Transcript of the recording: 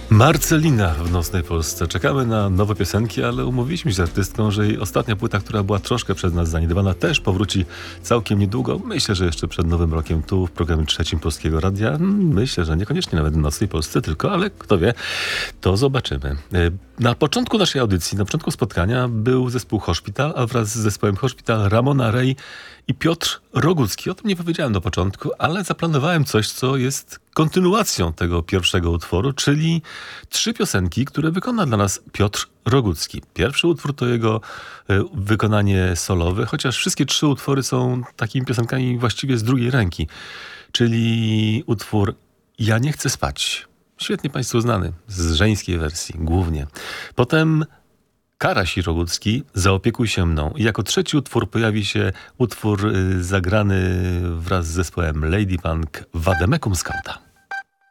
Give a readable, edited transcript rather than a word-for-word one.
Marcelina w Nocnej Polsce. Czekamy na nowe piosenki, ale umówiliśmy się z artystką, że jej ostatnia płyta, która była troszkę przez nas zaniedbana, też powróci całkiem niedługo. Myślę, że jeszcze przed Nowym Rokiem tu w programie trzecim Polskiego Radia. Myślę, że niekoniecznie nawet w Nocnej Polsce tylko, ale kto wie, to zobaczymy. Na początku naszej audycji, na początku spotkania był zespół Hospital, a wraz z zespołem Hospital Ramona Rey i Piotr Rogucki. O tym nie powiedziałem na początku, ale zaplanowałem coś, co jest kontynuacją tego pierwszego utworu, czyli 3 piosenki, które wykona dla nas Piotr Rogucki. Pierwszy utwór to jego wykonanie solowe, chociaż wszystkie 3 utwory są takimi piosenkami właściwie z drugiej ręki. Czyli utwór Ja nie chcę spać. Świetnie Państwu znany, z żeńskiej wersji głównie. Potem Karaś i Rogucki, Zaopiekuj się mną. I jako trzeci utwór pojawi się utwór zagrany wraz z zespołem Lady Punk Vademekum Skauta.